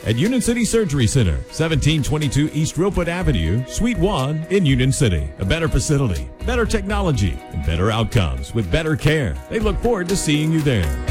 at Union City Surgery Center, 1722 East Ropewood Avenue, Suite 1 in Union City. A better facility, better technology, and better outcomes with better care. They look forward to seeing you there.